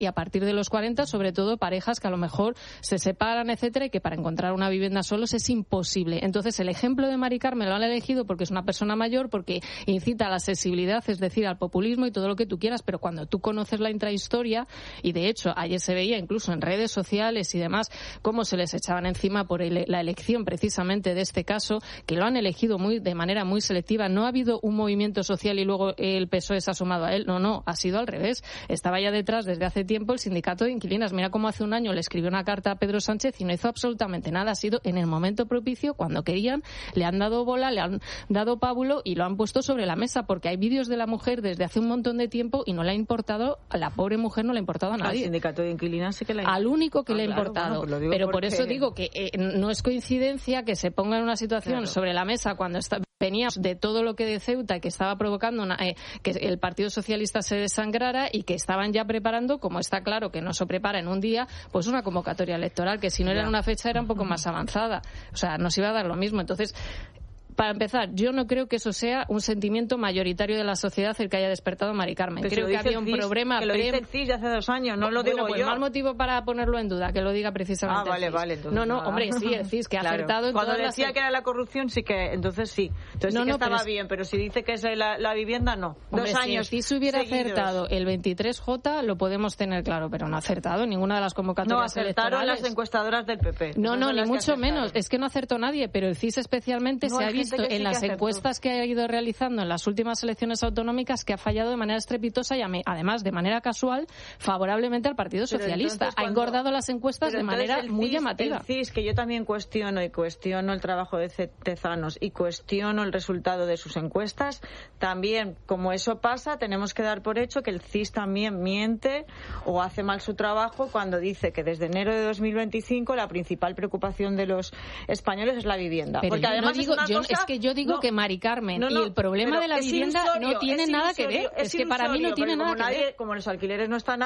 y a partir de los 40, sobre todo parejas que a lo mejor se separan, etcétera, y que para encontrar una vivienda solos es imposible. Entonces, el ejemplo de Mari Carmen lo han elegido porque es una persona mayor, porque incita a la accesibilidad, es decir, al populismo y todo lo que tú quieras, pero cuando tú conoces la intrahistoria, y de hecho ayer se veía incluso en redes sociales y demás cómo se les echaban encima por la elección precisamente de este caso, que lo han elegido de manera muy selectiva. No ha habido un movimiento social y luego el PSOE se ha sumado a él. No, ha sido al revés. Estaba ya detrás desde hace tiempo el sindicato de inquilinas. Mira cómo hace un año le escribió una carta a Pedro Sánchez y no hizo absolutamente nada. Ha sido en el momento propicio, cuando querían, le han dado bola, le han dado pábulo y lo han puesto sobre la mesa, porque hay vídeos de la mujer desde hace un montón de tiempo y no le ha importado, a la pobre mujer no le ha importado a nadie. Al sindicato de inquilinas sí que le ha importado. Al único que le ha importado. Bueno, pues pero por eso digo que no es coincidencia que se ponga en una situación sobre la mesa cuando veníamos de todo lo que de Ceuta, que estaba provocando que el Partido Socialista se desangrara y que estaban ya preparando, como está claro que no se prepara en un día, pues una convocatoria electoral, que si no era en una fecha era un poco más avanzada. O sea, nos iba a dar lo mismo. Entonces, para empezar, yo no creo que eso sea un sentimiento mayoritario de la sociedad el que haya despertado Mari Carmen. Pero creo que había un problema. Que lo dice el CIS de hace 2 años, no lo digo pues yo. Más motivo para ponerlo en duda, que lo diga precisamente el CIS. Vale. Entonces, no, hombre, sí, el CIS, que ha acertado en Cuando todas decía que era la corrupción, sí que, entonces sí. Entonces sí que estaba bien, pero si dice que es la vivienda, no. Hombre, 2 años si el CIS hubiera seguidos. acertado el 23J, lo podemos tener claro, pero no ha acertado en ninguna de las convocatorias electorales. No, acertaron las encuestadoras del PP. No, ni mucho menos. Es que no acertó nadie, pero el CIS especialmente se ha visto en las encuestas que ha ido realizando en las últimas elecciones autonómicas que ha fallado de manera estrepitosa y además de manera casual favorablemente al Partido Socialista. Ha engordado las encuestas de manera muy llamativa. El CIS, que yo también cuestiono el trabajo de Tezanos y cuestiono el resultado de sus encuestas, también, como eso pasa, tenemos que dar por hecho que el CIS también miente o hace mal su trabajo cuando dice que desde enero de 2025 la principal preocupación de los españoles es la vivienda. Pero porque además es que yo digo que Mari Carmen y el problema de la vivienda no tiene nada que ver. Es que para mí no tiene nada que ver. Como los alquileres no están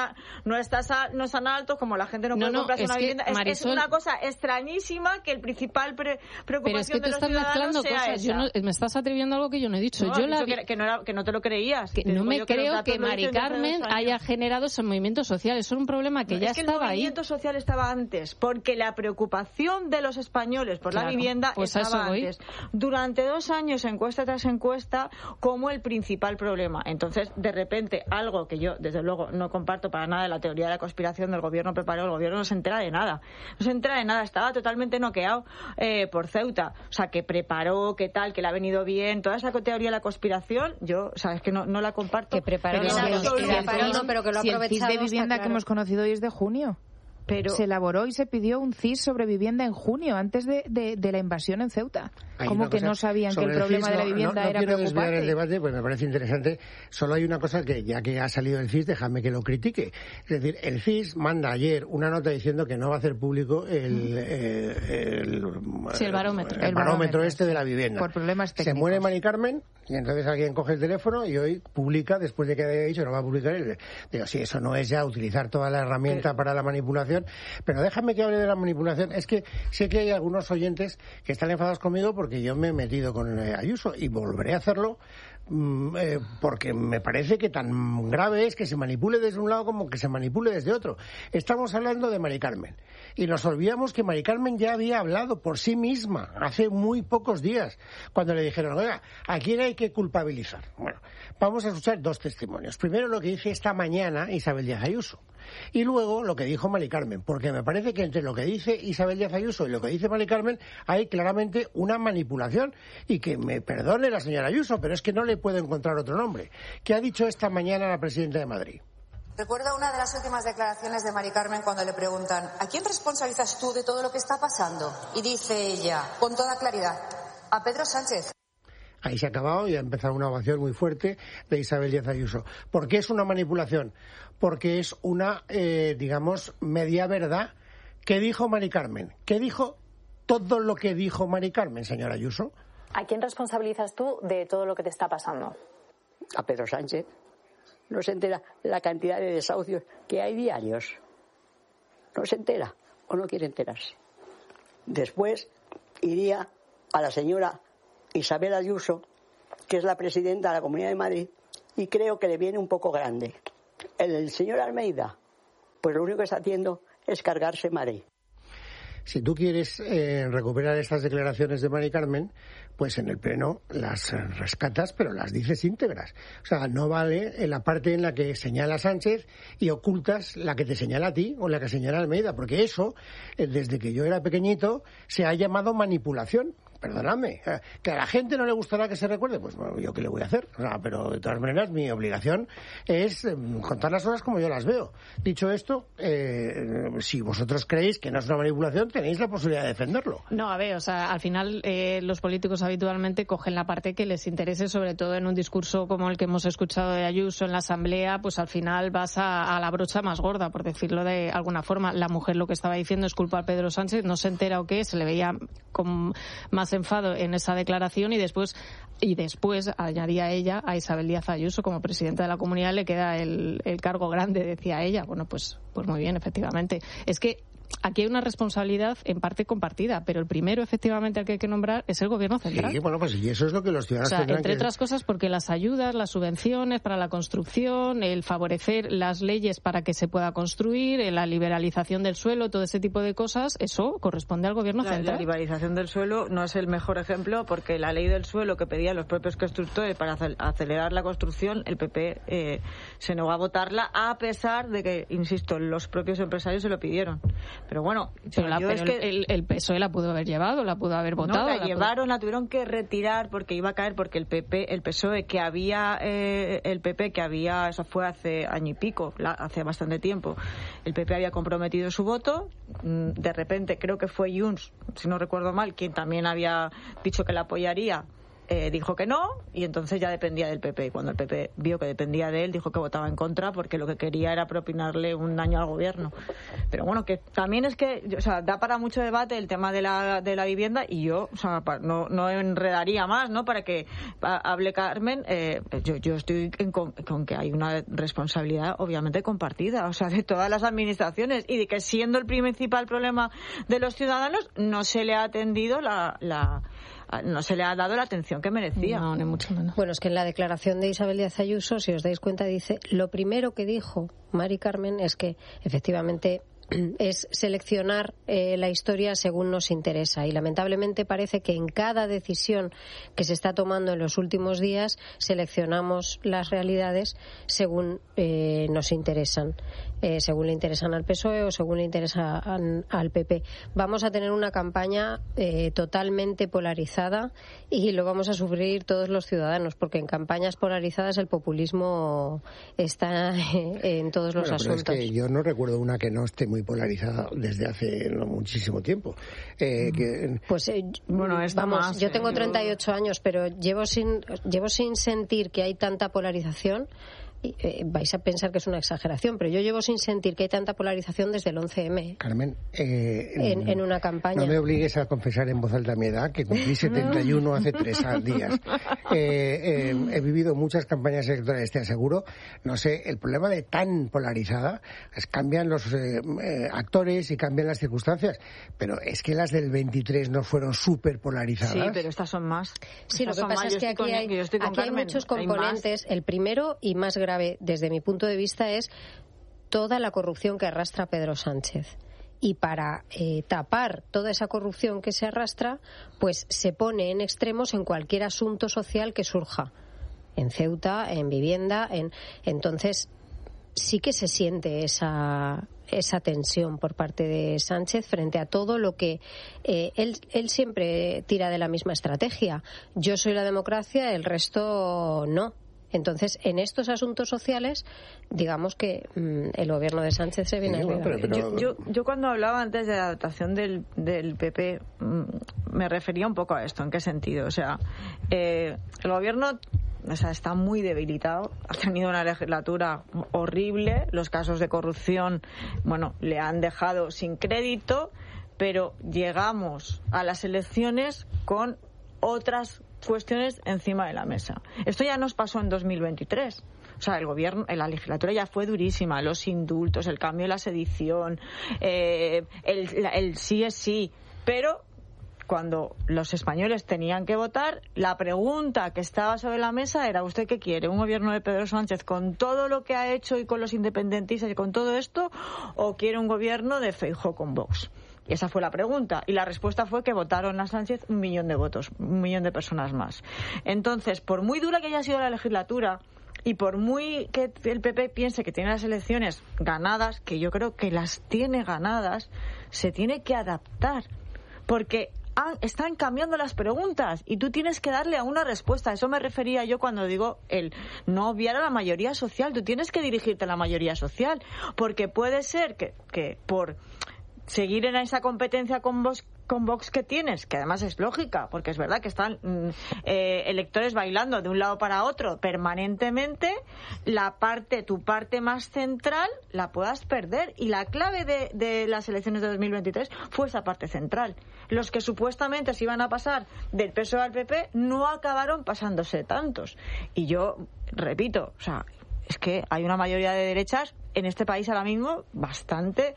altos, como la gente no puede comprarse una vivienda, es una cosa extrañísima que el principal preocupación de los ciudadanos sea esa. Me estás atreviendo a algo que yo no he dicho. Que no te lo creías. Que no me creo que Mari Carmen haya generado ese movimiento social. Eso es un problema que ya estaba ahí. El movimiento social estaba antes, porque la preocupación de los españoles por la vivienda estaba antes. Durante 2 años, encuesta tras encuesta, como el principal problema. Entonces, de repente, algo que yo, desde luego, no comparto para nada, la teoría de la conspiración del gobierno preparó, el gobierno no se entera de nada. No se entera de nada, estaba totalmente noqueado por Ceuta. O sea, que preparó, que tal, que le ha venido bien, toda esa teoría de la conspiración, yo, sabes que no la comparto. Que preparó, pero que lo ha aprovechado. El CIS de vivienda que hemos conocido hoy es de junio. Pero se elaboró y se pidió un CIS sobre vivienda en junio, antes de la invasión en Ceuta. ¿Cómo que no sabían que el problema de la vivienda era preocupante? No quiero desviar el debate, pues me parece interesante. Solo hay una cosa que, ya que ha salido el CIS, déjame que lo critique. Es decir, el CIS manda ayer una nota diciendo que no va a hacer público el barómetro este de la vivienda. Por problemas técnicos. Se muere Mari Carmen y entonces alguien coge el teléfono y hoy publica, después de que haya dicho que no va a publicar él. Digo, sí, eso no es ya utilizar toda la herramienta para la manipulación. Pero déjame que hable de la manipulación. Es que sé que hay algunos oyentes que están enfadados conmigo porque yo me he metido con Ayuso y volveré a hacerlo porque me parece que tan grave es que se manipule desde un lado como que se manipule desde otro. Estamos hablando de Mari Carmen y nos olvidamos que Mari Carmen ya había hablado por sí misma hace muy pocos días cuando le dijeron, oiga, ¿a quién hay que culpabilizar? Bueno, vamos a escuchar 2 testimonios. Primero lo que dice esta mañana Isabel Díaz Ayuso y luego lo que dijo Mari Carmen, porque me parece que entre lo que dice Isabel Díaz Ayuso y lo que dice Mari Carmen hay claramente una manipulación y que me perdone la señora Ayuso, pero es que no le puedo encontrar otro nombre. ¿Qué ha dicho esta mañana la presidenta de Madrid? Recuerdo una de las últimas declaraciones de Mari Carmen cuando le preguntan ¿a quién responsabilizas tú de todo lo que está pasando? Y dice ella, con toda claridad, a Pedro Sánchez. Ahí se ha acabado y ha empezado una ovación muy fuerte de Isabel Díaz Ayuso. ¿Por qué es una manipulación? Porque es una, digamos, media verdad. ¿Qué dijo Mari Carmen? ¿Qué dijo todo lo que dijo Mari Carmen, señora Ayuso? ¿A quién responsabilizas tú de todo lo que te está pasando? A Pedro Sánchez. No se entera la cantidad de desahucios que hay diarios. No se entera o no quiere enterarse. Después iría a la señora Isabel Ayuso, que es la presidenta de la Comunidad de Madrid, y creo que le viene un poco grande. El señor Almeida pues lo único que está haciendo es cargarse Madrid. Si tú quieres recuperar estas declaraciones de Mari Carmen, pues en el Pleno las rescatas, pero las dices íntegras. O sea, no vale en la parte en la que señala a Sánchez y ocultas la que te señala a ti o la que señala a Almeida, porque eso, desde que yo era pequeñito, se ha llamado manipulación. Perdóname, que a la gente no le gustará que se recuerde, pues bueno, yo qué le voy a hacer, o sea, pero de todas maneras mi obligación es contar las cosas como yo las veo. Dicho esto, si vosotros creéis que no es una manipulación, tenéis la posibilidad de defenderlo. No, a ver, o sea, al final los políticos habitualmente cogen la parte que les interese, sobre todo en un discurso como el que hemos escuchado de Ayuso en la Asamblea, pues al final vas a la brocha más gorda, por decirlo de alguna forma. La mujer lo que estaba diciendo es culpa a Pedro Sánchez, no se entera o qué, se le veía con más enfado en esa declaración y después añadía ella a Isabel Díaz Ayuso como presidenta de la Comunidad, le queda el cargo grande, decía ella. Bueno, pues muy bien, efectivamente. Es que aquí hay una responsabilidad en parte compartida, pero el primero, efectivamente, al que hay que nombrar es el Gobierno central. Sí, bueno, pues y eso es lo que los ciudadanos tendrán entre otras cosas, porque las ayudas, las subvenciones para la construcción, el favorecer las leyes para que se pueda construir, la liberalización del suelo, todo ese tipo de cosas, eso corresponde al Gobierno central. La liberalización del suelo no es el mejor ejemplo, porque la ley del suelo que pedían los propios constructores para acelerar la construcción, el PP se negó a votarla, a pesar de que, insisto, los propios empresarios se lo pidieron. Pero bueno, el PSOE la pudo haber llevado, la pudo haber votado. No, la tuvieron que retirar porque iba a caer, porque el PSOE que había, eso fue hace año y pico, hace bastante tiempo, el PP había comprometido su voto, de repente creo que fue Junts, si no recuerdo mal, quien también había dicho que la apoyaría. Dijo que no, y entonces ya dependía del PP, y cuando el PP vio que dependía de él, dijo que votaba en contra porque lo que quería era propinarle un daño al gobierno. Pero bueno, que también es que, o sea, da para mucho debate el tema de la vivienda, y yo, o sea, no enredaría más, ¿no? Para que hable Carmen, yo estoy con que hay una responsabilidad obviamente compartida, o sea, de todas las administraciones, y de que siendo el principal problema de los ciudadanos, no se le ha atendido no se le ha dado la atención que merecía. No, ni mucho menos. Bueno, es que en la declaración de Isabel Díaz Ayuso, si os dais cuenta, dice, lo primero que dijo Mari Carmen es que efectivamente es seleccionar la historia según nos interesa, y lamentablemente parece que en cada decisión que se está tomando en los últimos días seleccionamos las realidades según nos interesan, según le interesan al PSOE o según le interesan al PP. Vamos a tener una campaña totalmente polarizada, y lo vamos a sufrir todos los ciudadanos, porque en campañas polarizadas el populismo está en todos los asuntos. Pero es que yo no recuerdo una que no esté muy polarizada desde hace muchísimo tiempo. Yo tengo 38 años, pero llevo sin sentir que hay tanta polarización. Vais a pensar que es una exageración, pero yo llevo sin sentir que hay tanta polarización desde el 11M. Carmen, en una campaña. No me obligues a confesar en voz alta mi edad, que cumplí 71 hace 3 días. He vivido muchas campañas electorales, te aseguro. No sé, el problema de tan polarizada es cambian los actores y cambian las circunstancias, pero es que las del 23 no fueron súper polarizadas. Sí, pero estas son más. Sí, lo que pasa es que aquí hay muchos componentes. El primero y más grave desde mi punto de vista es toda la corrupción que arrastra Pedro Sánchez, y para tapar toda esa corrupción que se arrastra, pues se pone en extremos en cualquier asunto social que surja, en Ceuta, en vivienda, entonces sí que se siente esa tensión por parte de Sánchez frente a todo lo que él siempre tira de la misma estrategia. Yo soy la democracia, el resto no. Entonces, en estos asuntos sociales, digamos que el gobierno de Sánchez se viene arriba. Yo cuando hablaba antes de la dotación del PP, me refería un poco a esto. ¿En qué sentido? O sea, el gobierno está muy debilitado, ha tenido una legislatura horrible, los casos de corrupción, le han dejado sin crédito, pero llegamos a las elecciones con otras cuestiones encima de la mesa. Esto ya nos pasó en 2023. O sea, el gobierno, la legislatura ya fue durísima, los indultos, el cambio de la sedición, el sí es sí, pero cuando los españoles tenían que votar, la pregunta que estaba sobre la mesa era: ¿usted qué quiere? ¿Un gobierno de Pedro Sánchez con todo lo que ha hecho y con los independentistas y con todo esto? ¿O quiere un gobierno de Feijóo con Vox? Y esa fue la pregunta. Y la respuesta fue que votaron a Sánchez 1 millón de votos, 1 millón de personas más. Entonces, por muy dura que haya sido la legislatura y por muy que el PP piense que tiene las elecciones ganadas, que yo creo que las tiene ganadas, se tiene que adaptar. Porque están cambiando las preguntas y tú tienes que darle a una respuesta. A eso me refería yo cuando digo el no obviar a la mayoría social. Tú tienes que dirigirte a la mayoría social. Porque puede ser que por seguir en esa competencia con Vox que tienes, que además es lógica, porque es verdad que están electores bailando de un lado para otro permanentemente, tu parte más central la puedas perder. Y la clave de las elecciones de 2023 fue esa parte central. Los que supuestamente se iban a pasar del PSOE al PP no acabaron pasándose tantos. Y yo repito, o sea, es que hay una mayoría de derechas en este país ahora mismo bastante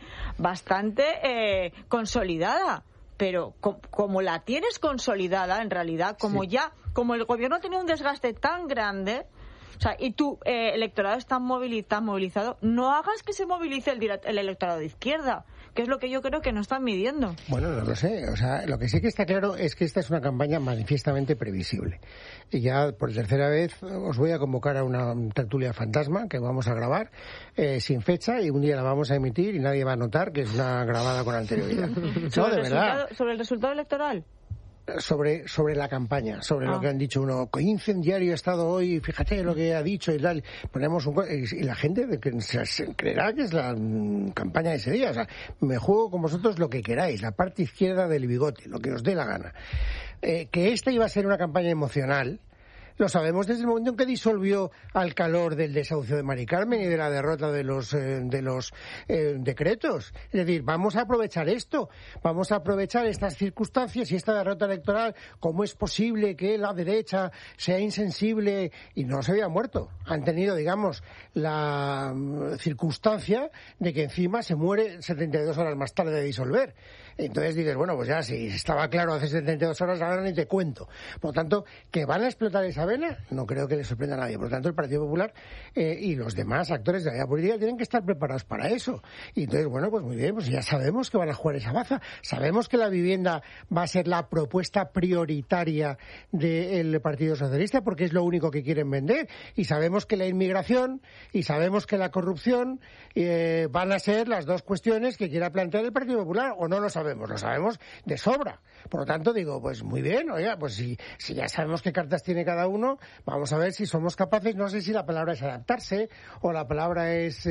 consolidada. Pero como la tienes consolidada, en realidad, como el gobierno ha tenido un desgaste tan grande, o sea, y tu electorado está movilizado, no hagas que se movilice el electorado de izquierda, que es lo que yo creo que no están midiendo. Bueno, no lo sé. O sea, lo que sí que está claro es que esta es una campaña manifiestamente previsible. Y ya por tercera vez os voy a convocar a una tertulia fantasma que vamos a grabar sin fecha, y un día la vamos a emitir y nadie va a notar que es una grabada con anterioridad. No, de verdad. ¿Sobre el resultado electoral? Sobre la campaña, sobre lo que han dicho uno. ¡Qué incendiario ha estado hoy! Fíjate lo que ha dicho y tal. Ponemos y la gente se creerá que es la campaña de ese día. O sea, me juego con vosotros lo que queráis, la parte izquierda del bigote, lo que os dé la gana. Que esta iba a ser una campaña emocional, lo sabemos desde el momento en que disolvió al calor del desahucio de Mari Carmen y de la derrota de los decretos. Es decir, vamos a aprovechar esto, vamos a aprovechar estas circunstancias y esta derrota electoral. ¿Cómo es posible que la derecha sea insensible? Y no se había muerto. Han tenido, digamos, la circunstancia de que encima se muere 72 horas más tarde de disolver. Entonces dices, bueno, pues ya si estaba claro hace 72 horas, ahora ni te cuento. Por lo tanto, que van a explotar esa vena, no creo que les sorprenda a nadie. Por lo tanto, el Partido Popular y los demás actores de la vida política tienen que estar preparados para eso. Y entonces, bueno, pues muy bien, pues ya sabemos que van a jugar esa baza. Sabemos que la vivienda va a ser la propuesta prioritaria del Partido Socialista porque es lo único que quieren vender. Y sabemos que la inmigración y sabemos que la corrupción van a ser las dos cuestiones que quiera plantear el Partido Popular, o no lo sabemos de sobra. Por lo tanto, digo, pues muy bien, oiga, pues si ya sabemos qué cartas tiene cada uno, vamos a ver si somos capaces. No sé si la palabra es adaptarse o la palabra es,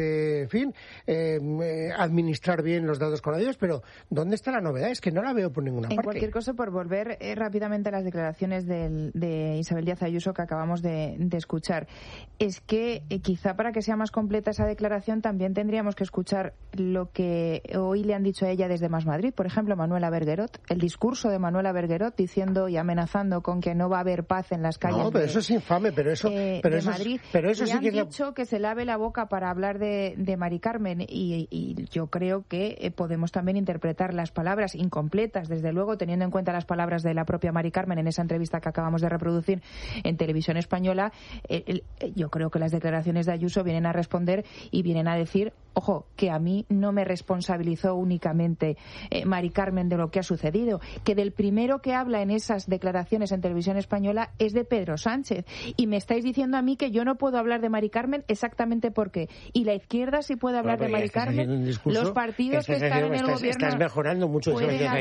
administrar bien los datos con ellos, pero ¿dónde está la novedad? Es que no la veo por ninguna parte. En cualquier caso, por volver rápidamente a las declaraciones de Isabel Díaz Ayuso que acabamos de escuchar, es que quizá para que sea más completa esa declaración también tendríamos que escuchar lo que hoy le han dicho a ella desde Más Madrid. Por ejemplo, Manuela Berguerot, el discurso de Manuela Berguerot diciendo y amenazando con que no va a haber paz en las calles. No, pero eso es infame, pero eso Madrid. Pero eso sí que han dicho que se lave la boca para hablar de Mari Carmen y yo creo que podemos también interpretar las palabras incompletas, desde luego, teniendo en cuenta las palabras de la propia Mari Carmen en esa entrevista que acabamos de reproducir en Televisión Española. Yo creo que las declaraciones de Ayuso vienen a responder y vienen a decir, ojo, que a mí no me responsabilizó únicamente Mari Carmen de lo que ha sucedido, que del primero que habla en esas declaraciones en Televisión Española es de Pedro Sánchez, y me estáis diciendo a mí que yo no puedo hablar de Mari Carmen exactamente porque, y la izquierda sí puede hablar de Mari Carmen, los partidos que están en el gobierno. Estás mejorando mucho,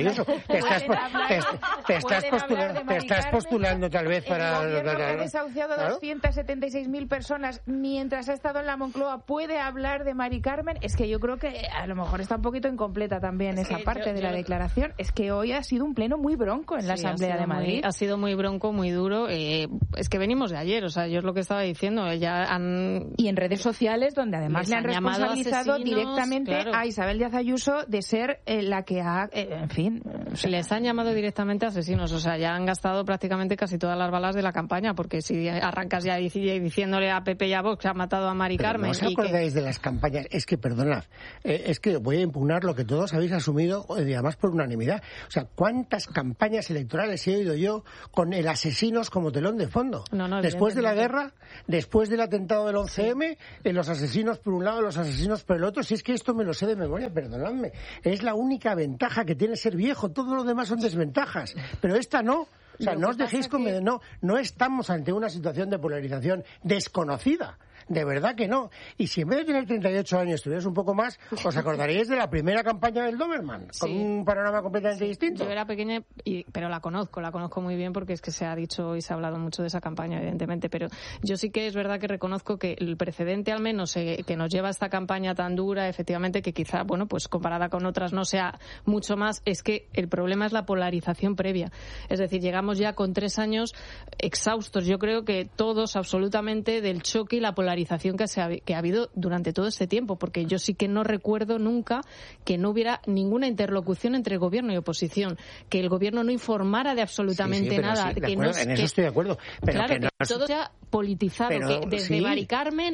te estás postulando tal vez para... El gobierno que ha desahuciado a 276.000 personas mientras ha estado en la Moncloa puede hablar de Mari Carmen. Es que yo creo que a lo mejor está un poquito incompleta también esa parte de la declaración. Es que hoy ha sido un pleno muy bronco en la Asamblea de Madrid. Ha sido muy bronco, muy duro. es que venimos de ayer, o sea, yo es lo que estaba diciendo. Y en redes sociales, donde además le han responsabilizado directamente a Isabel Díaz Ayuso de ser la que ha, en fin... Les han llamado directamente asesinos, o sea, ya han gastado prácticamente casi todas las balas de la campaña, porque si arrancas ya diciéndole a Pepe y a Vox que ha matado a Mari Carmen... ¿No os acordáis de las campañas? Es que, perdonad, es que voy a impugnar lo que todos habéis asumido, y además por unanimidad. O sea, ¿cuántas campañas electorales he oído yo con el asesinos como telón de fondo? Después de la guerra, después del atentado del 11M, los asesinos por un lado, los asesinos por el otro. Si es que esto me lo sé de memoria, perdonadme. Es la única ventaja que tiene ser viejo. Todo lo demás son desventajas. Pero esta no. O sea, no os dejéis no estamos ante una situación de polarización desconocida. De verdad que no. Y si en vez de tener 38 años estuvierais un poco más, os acordaríais de la primera campaña del Doberman, con un panorama completamente distinto. Yo era pequeña, pero la conozco muy bien porque es que se ha dicho y se ha hablado mucho de esa campaña, evidentemente. Pero yo sí que es verdad que reconozco que el precedente, al menos, que nos lleva a esta campaña tan dura, efectivamente, que quizá, bueno, pues comparada con otras no sea mucho más, es que el problema es la polarización previa. Es decir, llegamos ya con 3 años exhaustos, yo creo que todos, absolutamente, del choque y la polarización que ha habido durante todo este tiempo, porque yo sí que no recuerdo nunca que no hubiera ninguna interlocución entre gobierno y oposición, que el gobierno no informara de absolutamente nada. En eso estoy de acuerdo. Pero claro, que todo ya politizado, que desde Mari Carmen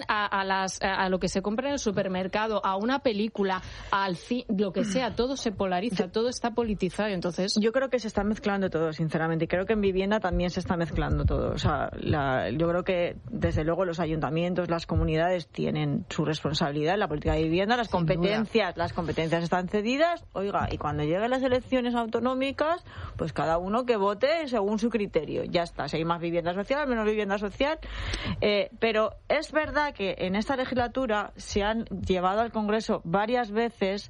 a lo que se compra en el supermercado, a una película, lo que sea, todo se polariza, todo está politizado. Entonces, yo creo que se está mezclando todo, sinceramente, y creo que en vivienda también se está mezclando todo. O sea, yo creo que desde luego los ayuntamientos, las comunidades tienen su responsabilidad en la política de vivienda, las competencias están cedidas, oiga, y cuando lleguen las elecciones autonómicas, pues cada uno que vote según su criterio, ya está, si hay más vivienda social, menos vivienda social, pero es verdad que en esta legislatura se han llevado al Congreso varias veces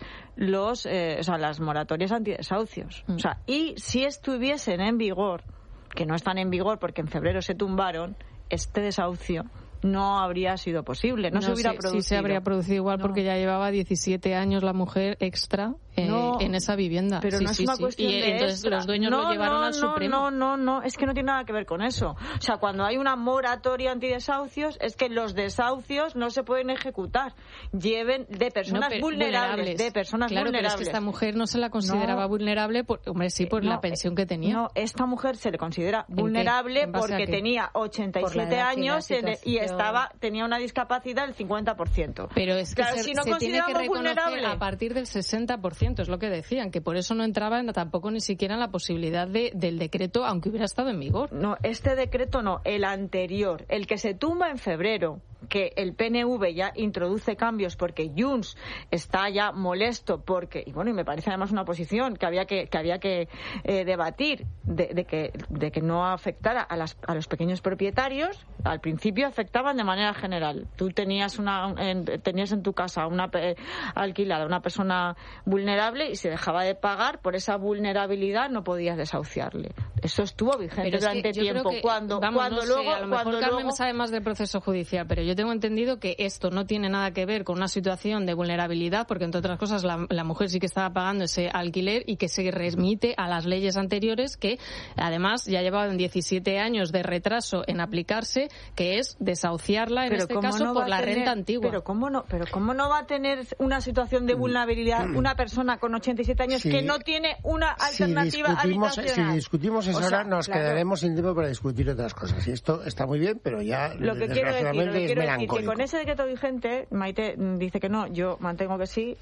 las moratorias antidesahucios, o sea, y si estuviesen en vigor, que no están en vigor porque en febrero se tumbaron, este desahucio no habría sido posible, no se hubiera producido. Sí se habría producido igual porque ya llevaba 17 años la mujer extra en esa vivienda. Pero no es una cuestión de entonces extra. Los dueños lo llevaron al Supremo. No, es que no tiene nada que ver con eso. O sea, cuando hay una moratoria antidesahucios, es que los desahucios no se pueden ejecutar. Lleven de personas vulnerables. De personas vulnerables. Pero es que esta mujer no se la consideraba vulnerable, por la pensión que tenía. No, esta mujer se le considera vulnerable porque tenía 87 años y tenía una discapacidad del 50%. Pero es que se tiene que reconocer a partir del 60%, es lo que decían, que por eso no entraba tampoco ni siquiera en la posibilidad del decreto, aunque hubiera estado en vigor. No, este decreto no, el anterior, el que se tumba en febrero, que el PNV ya introduce cambios porque Junts está ya molesto porque, y me parece además una posición que había que debatir de que no afectara a los pequeños propietarios. Al principio afectaban de manera general. Tú tenías en tu casa alquilada una persona vulnerable y se dejaba de pagar por esa vulnerabilidad, no podías desahuciarle. Eso estuvo vigente durante tiempo. Cuando luego, a lo mejor Carmen sabe más del proceso judicial, pero yo tengo entendido que esto no tiene nada que ver con una situación de vulnerabilidad, porque entre otras cosas la mujer sí que estaba pagando ese alquiler y que se remite a las leyes anteriores que además ya llevaban 17 años de retraso en aplicarse, que es desahuciarla en este caso por la renta antigua. Pero cómo no va a tener una situación de vulnerabilidad una persona con 87 años que no tiene una alternativa habitacional? Si discutimos eso ahora nos quedaremos sin tiempo para discutir otras cosas. Y esto está muy bien, pero ya lo que quiero decir que con ese decreto vigente, Maite dice que no, yo mantengo que sí,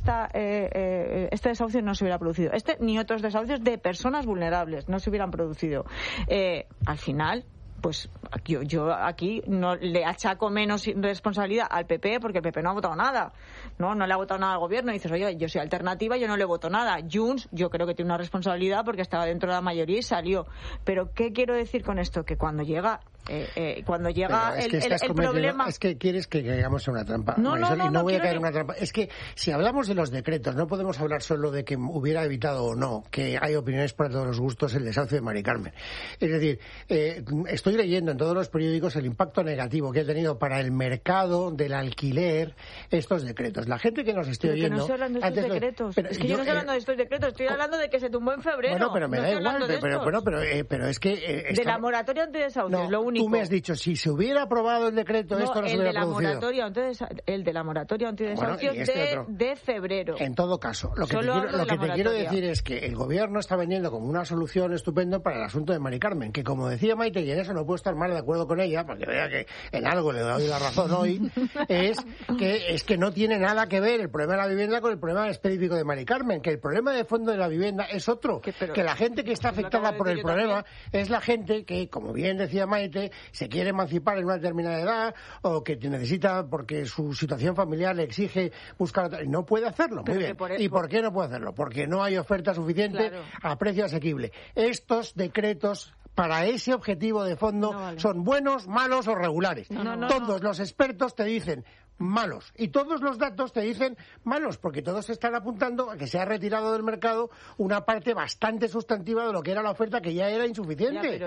este desahucio no se hubiera producido. Ni otros desahucios de personas vulnerables no se hubieran producido. Al final, pues yo aquí no le achaco menos responsabilidad al PP porque el PP no ha votado nada, no le ha votado nada al gobierno. Y dices, oye, yo soy alternativa, yo no le voto nada. Junts, yo creo que tiene una responsabilidad porque estaba dentro de la mayoría y salió. Pero ¿qué quiero decir con esto? Que cuando llega cuando llega el problema... Es que quieres que caigamos en una trampa. No voy a caer en una trampa. Es que si hablamos de los decretos, no podemos hablar solo de que hubiera evitado o no, que hay opiniones para todos los gustos, el desahucio de Mari Carmen. Es decir, estoy leyendo en todos los periódicos el impacto negativo que ha tenido para el mercado del alquiler estos decretos. La gente que nos esté oyendo... no estoy hablando de estos decretos. Es que yo no estoy hablando de estos decretos, estoy hablando de que se tumbó en febrero. Bueno, pero me da igual, pero es que... de la moratoria antidesahucios, lo único. Tú me has dicho, si se hubiera aprobado el decreto, esto no se hubiera producido. El de la moratoria antidesahucios de febrero. En todo caso, lo que te quiero decir es que el gobierno está vendiendo como una solución estupenda para el asunto de Mari Carmen, que como decía Maite, y en eso no puedo estar más de acuerdo con ella, porque vea que en algo le doy la razón hoy, es que no tiene nada que ver el problema de la vivienda con el problema específico de Mari Carmen, que el problema de fondo de la vivienda es otro, que la gente que está afectada por el problema es la gente que, como bien decía Maite, se quiere emancipar en una determinada edad o que necesita porque su situación familiar le exige buscar otra, y no puede hacerlo. Muy bien. ¿Y por qué no puede hacerlo? Porque no hay oferta suficiente a precio asequible. Estos decretos para ese objetivo de fondo son buenos, malos o regulares. Todos los expertos te dicen malos. Y todos los datos te dicen malos, porque todos están apuntando a que se ha retirado del mercado una parte bastante sustantiva de lo que era la oferta, que ya era insuficiente.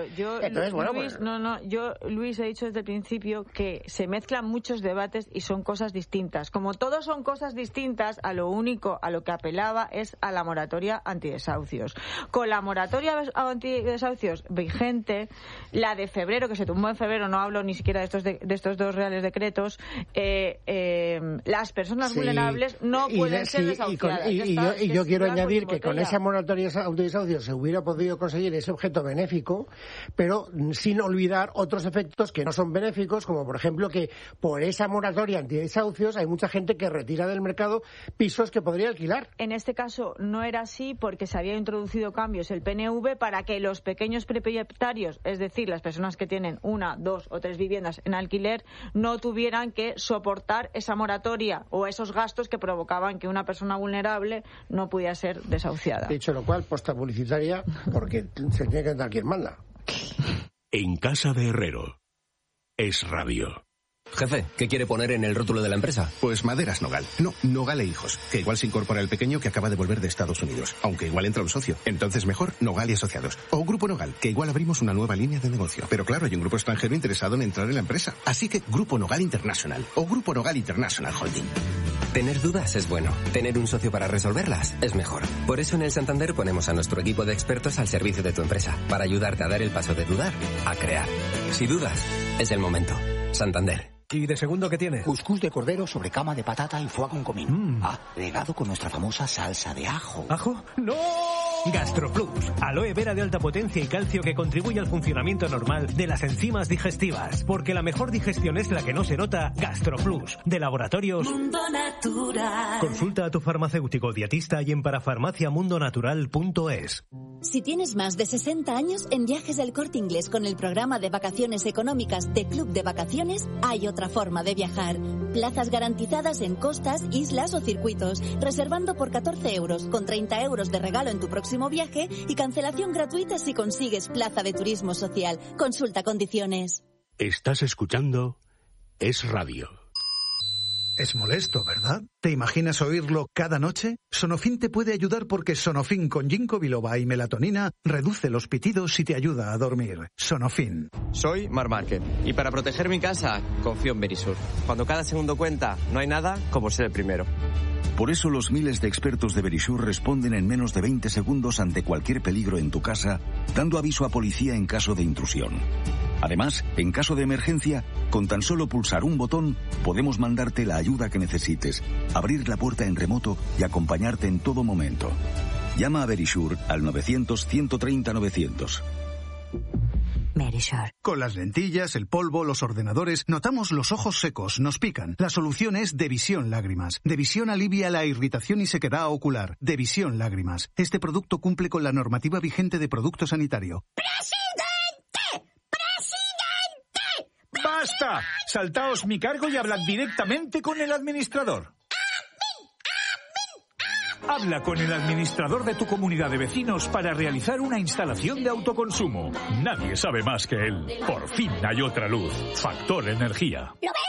Luis, he dicho desde el principio que se mezclan muchos debates y son cosas distintas. Como todos son cosas distintas, a lo que apelaba es a la moratoria antidesahucios. Con la moratoria antidesahucios vigente, la de febrero, que se tumbó en febrero, no hablo ni siquiera de estos dos reales decretos, las personas vulnerables no pueden ser desahuciadas. Y yo quiero añadir que con esa moratoria antidesahucios se hubiera podido conseguir ese objeto benéfico, pero sin olvidar otros efectos que no son benéficos, como por ejemplo que por esa moratoria antidesahucios hay mucha gente que retira del mercado pisos que podría alquilar. En este caso no era así, porque se había introducido cambios el PNV para que los pequeños propietarios, es decir, las personas que tienen 1, 2 o 3 viviendas en alquiler, no tuvieran que soportar esa moratoria o esos gastos que provocaban que una persona vulnerable no pudiera ser desahuciada. Dicho lo cual, posta publicitaria, porque se tiene que entrar quien manda. En casa de Herrero. Es Radio. Jefe, ¿qué quiere poner en el rótulo de la empresa? Pues Maderas Nogal. No, Nogal e Hijos. Que igual se incorpora el pequeño que acaba de volver de Estados Unidos. Aunque igual entra un socio. Entonces mejor Nogal y Asociados. O Grupo Nogal, que igual abrimos una nueva línea de negocio. Pero claro, hay un grupo extranjero interesado en entrar en la empresa. Así que Grupo Nogal International. O Grupo Nogal International Holding. Tener dudas es bueno. Tener un socio para resolverlas es mejor. Por eso en el Santander ponemos a nuestro equipo de expertos al servicio de tu empresa. Para ayudarte a dar el paso de dudar a crear. Si dudas, es el momento. Santander. ¿Y de segundo qué tiene? Cuscús de cordero sobre cama de patata y foie con comino. Regado con nuestra famosa salsa de ajo. ¿Ajo? ¡No! GastroPlus. Aloe vera de alta potencia y calcio que contribuye al funcionamiento normal de las enzimas digestivas. Porque la mejor digestión es la que no se nota. GastroPlus. De Laboratorios Mundo Natural. Consulta a tu farmacéutico dietista y en parafarmaciamundonatural.es. Si tienes más de 60 años, en Viajes del Corte Inglés con el programa de vacaciones económicas de Club de Vacaciones, hay otra forma de viajar. Plazas garantizadas en costas, islas o circuitos, reservando por 14 euros, con 30 euros de regalo en tu próximo viaje y cancelación gratuita si consigues plaza de turismo social. Consulta condiciones. Estás escuchando Es Radio. Es molesto, ¿verdad? ¿Te imaginas oírlo cada noche? Sonofin te puede ayudar porque Sonofin con ginkgo biloba y melatonina reduce los pitidos y te ayuda a dormir. Sonofin. Soy Mar Márquez y para proteger mi casa confío en Verisur. Cuando cada segundo cuenta, no hay nada como ser el primero. Por eso los miles de expertos de Verisur responden en menos de 20 segundos ante cualquier peligro en tu casa, dando aviso a policía en caso de intrusión. Además, en caso de emergencia, con tan solo pulsar un botón, podemos mandarte la ayuda que necesites, abrir la puerta en remoto y acompañarte en todo momento. Llama a Verisur al 900-130-900. Verisur. Con las lentillas, el polvo, los ordenadores, notamos los ojos secos, nos pican. La solución es Devisión Lágrimas. Devisión alivia la irritación y sequedad ocular. Devisión Lágrimas. Este producto cumple con la normativa vigente de producto sanitario. ¡Basta! Saltaos mi cargo y hablad directamente con el administrador. Habla con el administrador de tu comunidad de vecinos para realizar una instalación de autoconsumo. Nadie sabe más que él. Por fin hay otra luz. Factor Energía.